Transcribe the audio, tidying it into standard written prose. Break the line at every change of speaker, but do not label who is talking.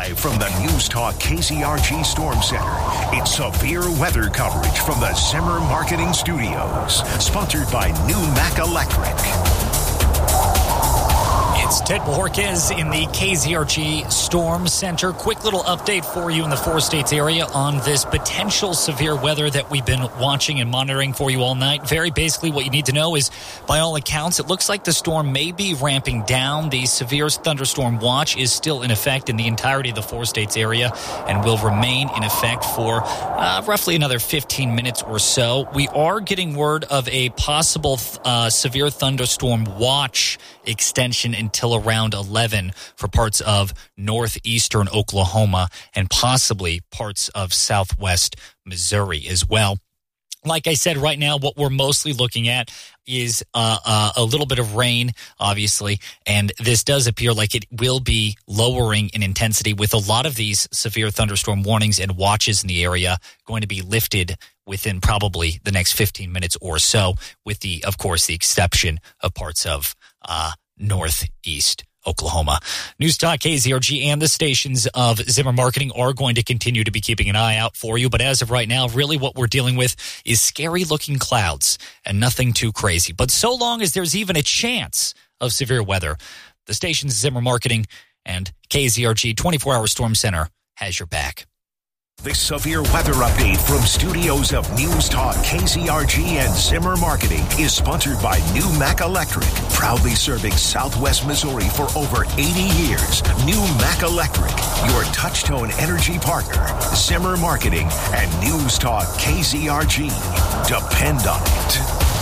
Live from the News Talk KZRG Storm Center, it's severe weather coverage from the Zimmer Marketing Studios, sponsored by New Mac Electric.
It's Ted Bojorquez in the KZRG Storm Center. Quick little update for you in the four states area on this potential severe weather that we've been watching and monitoring for you all night. Very basically what you need to know is, by all accounts, it looks like the storm may be ramping down. The severe thunderstorm watch is still in effect in the entirety of the four states area and will remain in effect for roughly another 15 minutes or so. We are getting word of a possible severe thunderstorm watch extension until around 11 for parts of northeastern Oklahoma and possibly parts of southwest Missouri as well. Like I said, right now, what we're mostly looking at is a little bit of rain, obviously, and this does appear like it will be lowering in intensity, with a lot of these severe thunderstorm warnings and watches in the area going to be lifted within probably the next 15 minutes or so, with the exception of parts of northeast Oklahoma. News Talk KZRG and the stations of Zimmer Marketing are going to continue to be keeping an eye out for you. But as of right now, really what we're dealing with is scary-looking clouds and nothing too crazy. But so long as there's even a chance of severe weather, the stations Zimmer Marketing and KZRG 24-Hour Storm Center has your back.
This severe weather update from studios of News Talk KZRG and Zimmer Marketing is sponsored by New Mac Electric, proudly serving Southwest Missouri for over 80 years. New Mac Electric, your touch-tone energy partner. Zimmer Marketing and News Talk KZRG. Depend on it.